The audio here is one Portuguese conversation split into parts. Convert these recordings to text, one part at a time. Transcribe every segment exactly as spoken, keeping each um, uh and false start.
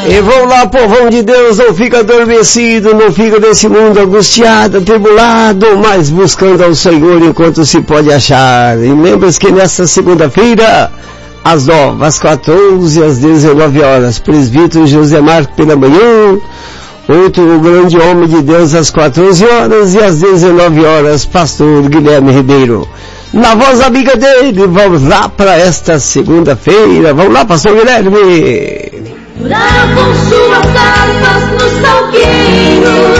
E vamos lá, povão de Deus, não fica adormecido, não fica nesse mundo angustiado, atribulado, mas buscando ao Senhor enquanto se pode achar. E lembra-se que nesta segunda-feira, às nove, às quatorze, às dezenove horas, presbítero José Marco pela manhã, outro grande homem de Deus às quatorze horas e às dezenove horas, pastor Guilherme Ribeiro. Na voz amiga dele, vamos lá para esta segunda-feira. Vamos lá, pastor Guilherme. Juraram com suas armas nos salgueiros,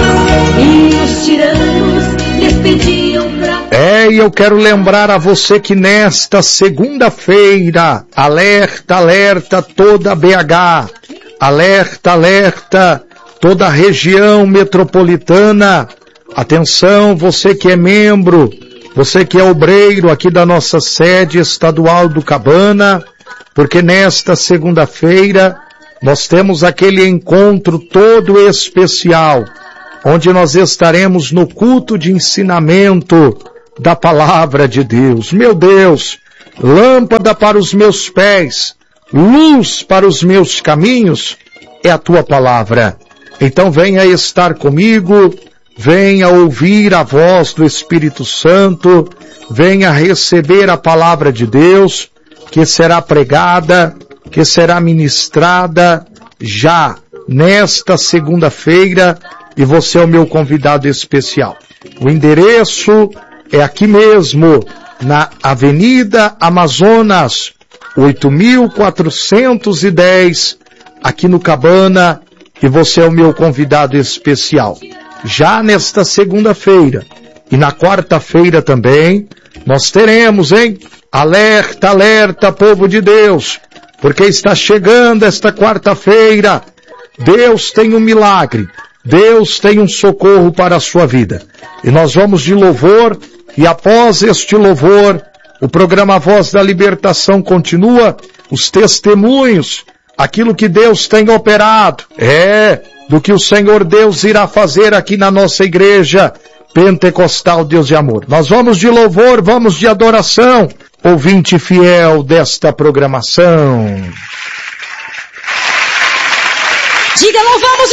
e os tiranos lhes pediam pra... É, e eu quero lembrar a você que nesta segunda-feira, alerta, alerta toda B H, alerta, alerta toda a região metropolitana, atenção, você que é membro, você que é obreiro aqui da nossa sede estadual do Cabana, porque nesta segunda-feira nós temos aquele encontro todo especial, onde nós estaremos no culto de ensinamento da palavra de Deus. Meu Deus, lâmpada para os meus pés, luz para os meus caminhos, é a tua palavra. Então venha estar comigo, venha ouvir a voz do Espírito Santo, venha receber a palavra de Deus, que será pregada, que será ministrada já nesta segunda-feira, e você é o meu convidado especial. O endereço é aqui mesmo, na Avenida Amazonas, oito mil quatrocentos e dez, aqui no Cabana, e você é o meu convidado especial. Já nesta segunda-feira, e na quarta-feira também, nós teremos, hein? Alerta, alerta, povo de Deus, porque está chegando esta quarta-feira. Deus tem um milagre, Deus tem um socorro para a sua vida. E nós vamos de louvor, e após este louvor, o programa Voz da Libertação continua, os testemunhos, aquilo que Deus tem operado, é, do que o Senhor Deus irá fazer aqui na nossa igreja Pentecostal Deus de Amor. Nós vamos de louvor, vamos de adoração, ouvinte fiel desta programação. Diga, louvamos